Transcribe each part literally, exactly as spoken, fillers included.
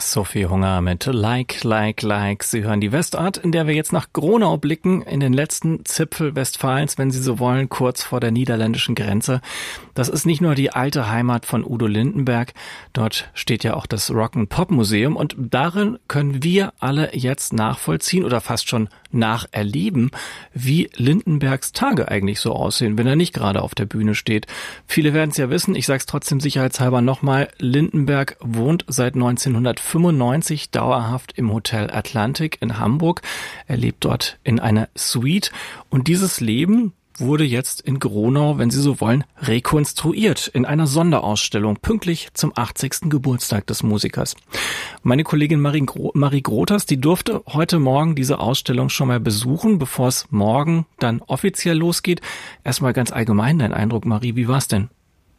Sophie Hunger mit Like, Like, Like. Sie hören die Westart, in der wir jetzt nach Gronau blicken, in den letzten Zipfel Westfalens, wenn Sie so wollen, kurz vor der niederländischen Grenze. Das ist nicht nur die alte Heimat von Udo Lindenberg, dort steht ja auch das Rock'n'Pop-Museum und darin können wir alle jetzt nachvollziehen oder fast schon nacherleben, wie Lindenbergs Tage eigentlich so aussehen, wenn er nicht gerade auf der Bühne steht. Viele werden es ja wissen, ich sage es trotzdem sicherheitshalber nochmal, Lindenberg wohnt seit neunzehnhundertfünfundneunzig dauerhaft im Hotel Atlantik in Hamburg. Er lebt dort in einer Suite und dieses Leben wurde jetzt in Gronau, wenn Sie so wollen, rekonstruiert in einer Sonderausstellung, pünktlich zum achtzigsten Geburtstag des Musikers. Meine Kollegin Marie, Gro- Marie Groters, die durfte heute Morgen diese Ausstellung schon mal besuchen, bevor es morgen dann offiziell losgeht. Erstmal ganz allgemein dein Eindruck, Marie, wie war's denn?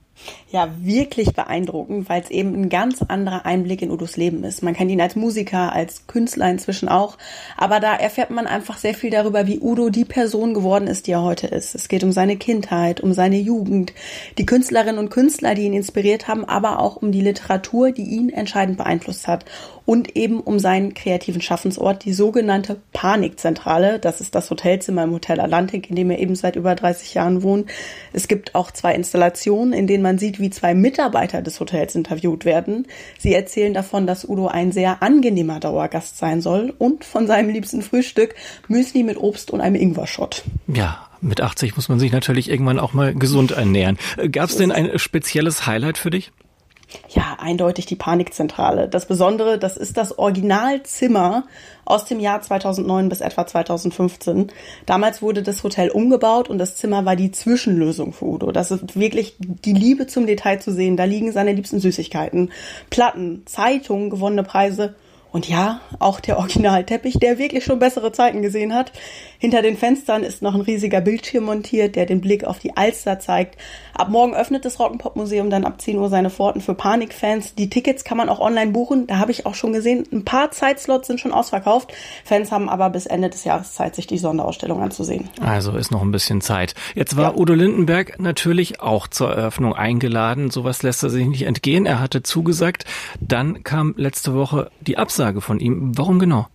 Ja, wirklich beeindruckend, weil es eben ein ganz anderer Einblick in Udos Leben ist. Man kennt ihn als Musiker, als Künstler inzwischen auch, aber da erfährt man einfach sehr viel darüber, wie Udo die Person geworden ist, die er heute ist. Es geht um seine Kindheit, um seine Jugend, die Künstlerinnen und Künstler, die ihn inspiriert haben, aber auch um die Literatur, die ihn entscheidend beeinflusst hat und eben um seinen kreativen Schaffensort, die sogenannte Panikzentrale. Das ist das Hotelzimmer im Hotel Atlantik, in dem er eben seit über dreißig Jahren wohnt. Es gibt auch zwei Installationen, in denen man sieht, wie zwei Mitarbeiter des Hotels interviewt werden. Sie erzählen davon, dass Udo ein sehr angenehmer Dauergast sein soll und von seinem liebsten Frühstück Müsli mit Obst und einem Ingwer-Shot. Ja, mit achtzig muss man sich natürlich irgendwann auch mal gesund ernähren. Gab es denn ein spezielles Highlight für dich? Ja, eindeutig die Panikzentrale. Das Besondere, das ist das Originalzimmer aus dem Jahr zweitausendneun bis etwa zweitausendfünfzehn. Damals wurde das Hotel umgebaut und das Zimmer war die Zwischenlösung für Udo. Das ist wirklich die Liebe zum Detail zu sehen. Da liegen seine liebsten Süßigkeiten, Platten, Zeitungen, gewonnene Preise. Und ja, auch der Originalteppich, der wirklich schon bessere Zeiten gesehen hat. Hinter den Fenstern ist noch ein riesiger Bildschirm montiert, der den Blick auf die Alster zeigt. Ab morgen öffnet das Rock'n'Pop-Museum dann ab zehn Uhr seine Pforten für Panikfans. Die Tickets kann man auch online buchen. Da habe ich auch schon gesehen, ein paar Zeitslots sind schon ausverkauft. Fans haben aber bis Ende des Jahres Zeit, sich die Sonderausstellung anzusehen. Also ist noch ein bisschen Zeit. Jetzt war ja Udo Lindenberg natürlich auch zur Eröffnung eingeladen. Sowas lässt er sich nicht entgehen. Er hatte zugesagt. Dann kam letzte Woche die Absage von ihm. Warum genau?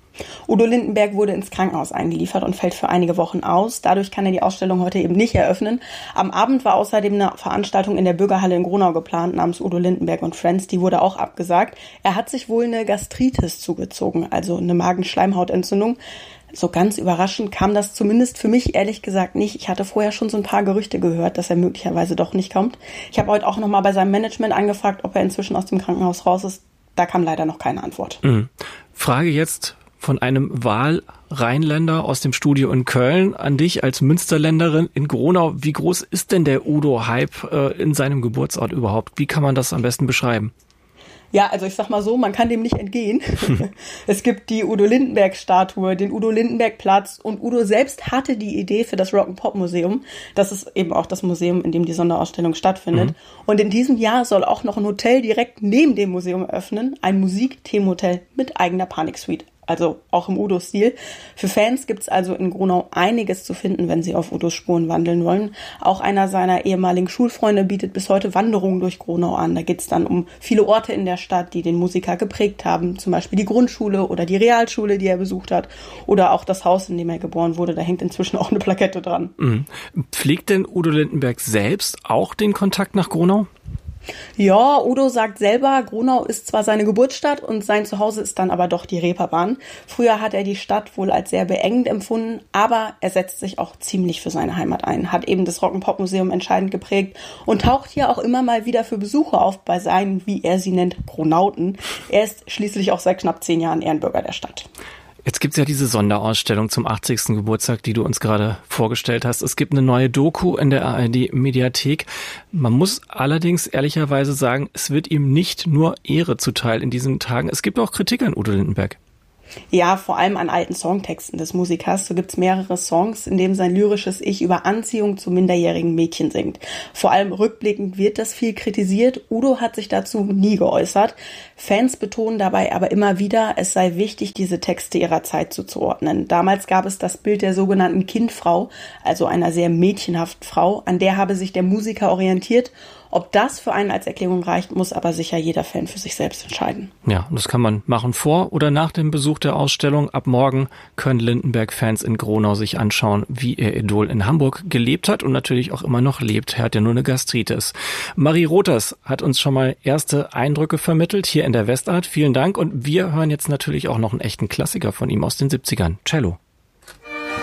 Udo Lindenberg wurde ins Krankenhaus eingeliefert und fällt für einige Wochen aus. Dadurch kann er die Ausstellung heute eben nicht eröffnen. Am Abend war außerdem eine Veranstaltung in der Bürgerhalle in Gronau geplant, namens Udo Lindenberg und Friends. Die wurde auch abgesagt. Er hat sich wohl eine Gastritis zugezogen, also eine Magenschleimhautentzündung. So ganz überraschend kam das zumindest für mich ehrlich gesagt nicht. Ich hatte vorher schon so ein paar Gerüchte gehört, dass er möglicherweise doch nicht kommt. Ich habe heute auch nochmal bei seinem Management angefragt, ob er inzwischen aus dem Krankenhaus raus ist. Da kam leider noch keine Antwort. Mhm. Frage jetzt von einem Wahlrheinländer aus dem Studio in Köln an dich als Münsterländerin in Gronau. Wie groß ist denn der Udo-Hype äh, in seinem Geburtsort überhaupt? Wie kann man das am besten beschreiben? Ja, also ich sag mal so, man kann dem nicht entgehen. Es gibt die Udo-Lindenberg-Statue, den Udo-Lindenberg-Platz und Udo selbst hatte die Idee für das Rock'n'Pop-Museum. Das ist eben auch das Museum, in dem die Sonderausstellung stattfindet. Mhm. Und in diesem Jahr soll auch noch ein Hotel direkt neben dem Museum eröffnen, ein Musik-Themenhotel mit eigener Panik-Suite. Also auch im Udo-Stil. Für Fans gibt's also in Gronau einiges zu finden, wenn sie auf Udos Spuren wandeln wollen. Auch einer seiner ehemaligen Schulfreunde bietet bis heute Wanderungen durch Gronau an. Da geht's dann um viele Orte in der Stadt, die den Musiker geprägt haben. Zum Beispiel die Grundschule oder die Realschule, die er besucht hat. Oder auch das Haus, in dem er geboren wurde. Da hängt inzwischen auch eine Plakette dran. Mhm. Pflegt denn Udo Lindenberg selbst auch den Kontakt nach Gronau? Ja, Udo sagt selber, Gronau ist zwar seine Geburtsstadt und sein Zuhause ist dann aber doch die Reeperbahn. Früher hat er die Stadt wohl als sehr beengend empfunden, aber er setzt sich auch ziemlich für seine Heimat ein, hat eben das Rock'n'Pop-Museum entscheidend geprägt und taucht hier auch immer mal wieder für Besucher auf bei seinen, wie er sie nennt, Gronauten. Er ist schließlich auch seit knapp zehn Jahren Ehrenbürger der Stadt. Jetzt gibt's ja diese Sonderausstellung zum achtzigsten Geburtstag, die du uns gerade vorgestellt hast. Es gibt eine neue Doku in der A R D-Mediathek. Man muss allerdings ehrlicherweise sagen, es wird ihm nicht nur Ehre zuteil in diesen Tagen. Es gibt auch Kritik an Udo Lindenberg. Ja, vor allem an alten Songtexten des Musikers. So gibt's mehrere Songs, in dem sein lyrisches Ich über Anziehung zu minderjährigen Mädchen singt. Vor allem rückblickend wird das viel kritisiert. Udo hat sich dazu nie geäußert. Fans betonen dabei aber immer wieder, es sei wichtig, diese Texte ihrer Zeit zuzuordnen. Damals gab es das Bild der sogenannten Kindfrau, also einer sehr mädchenhaften Frau. An der habe sich der Musiker orientiert. Ob das für einen als Erklärung reicht, muss aber sicher jeder Fan für sich selbst entscheiden. Ja, das kann man machen vor oder nach dem Besuch der Ausstellung. Ab morgen können Lindenberg-Fans in Gronau sich anschauen, wie ihr Idol in Hamburg gelebt hat und natürlich auch immer noch lebt. Er hat ja nur eine Gastritis. Marie Rothers hat uns schon mal erste Eindrücke vermittelt hier in der Westart. Vielen Dank und wir hören jetzt natürlich auch noch einen echten Klassiker von ihm aus den siebzigern. Cello.